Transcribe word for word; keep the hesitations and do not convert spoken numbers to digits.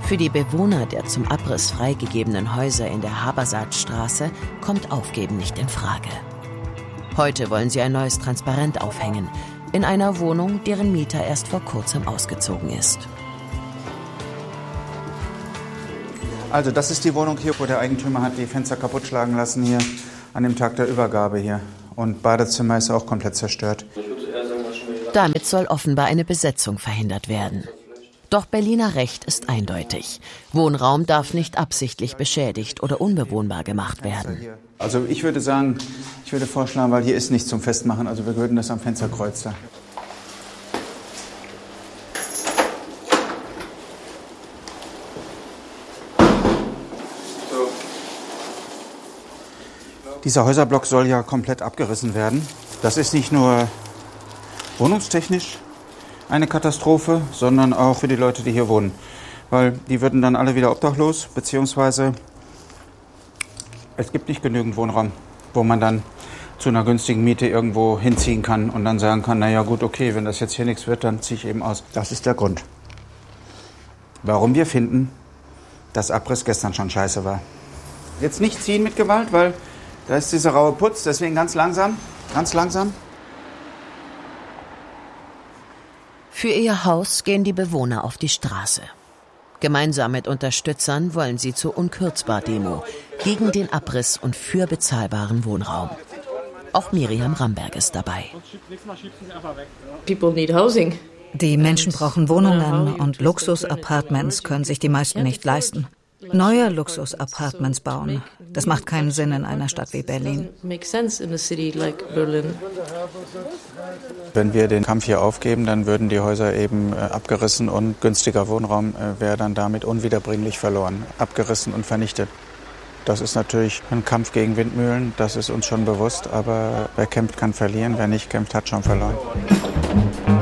Für die Bewohner der zum Abriss freigegebenen Häuser in der Habersaatstraße kommt Aufgeben nicht in Frage. Heute wollen sie ein neues Transparent aufhängen, in einer Wohnung, deren Mieter erst vor kurzem ausgezogen ist. Also das ist die Wohnung hier, wo der Eigentümer hat die Fenster kaputt schlagen lassen hier an dem Tag der Übergabe hier. Und Badezimmer ist auch komplett zerstört. Damit soll offenbar eine Besetzung verhindert werden. Doch Berliner Recht ist eindeutig. Wohnraum darf nicht absichtlich beschädigt oder unbewohnbar gemacht werden. Also ich würde sagen, ich würde vorschlagen, weil hier ist nichts zum Festmachen, also wir würden das am Fensterkreuz da. Dieser Häuserblock soll ja komplett abgerissen werden. Das ist nicht nur wohnungstechnisch eine Katastrophe, sondern auch für die Leute, die hier wohnen. Weil die würden dann alle wieder obdachlos, beziehungsweise es gibt nicht genügend Wohnraum, wo man dann zu einer günstigen Miete irgendwo hinziehen kann und dann sagen kann, naja gut, okay, wenn das jetzt hier nichts wird, dann ziehe ich eben aus. Das ist der Grund, warum wir finden, dass Abriss gestern schon scheiße war. Jetzt nicht ziehen mit Gewalt, weil da ist dieser raue Putz, deswegen ganz langsam, ganz langsam. Für ihr Haus gehen die Bewohner auf die Straße. Gemeinsam mit Unterstützern wollen sie zur Unkürzbar-Demo gegen den Abriss und für bezahlbaren Wohnraum. Auch Miriam Ramberg ist dabei. People need housing. Die Menschen brauchen Wohnungen und Luxus-Apartments können sich die meisten nicht leisten. Neue Luxus-Apartments bauen, das macht keinen Sinn in einer Stadt wie Berlin. Wenn wir den Kampf hier aufgeben, dann würden die Häuser eben äh, abgerissen und günstiger Wohnraum äh, wäre dann damit unwiederbringlich verloren, abgerissen und vernichtet. Das ist natürlich ein Kampf gegen Windmühlen, das ist uns schon bewusst, aber wer kämpft, kann verlieren, wer nicht kämpft, hat schon verloren.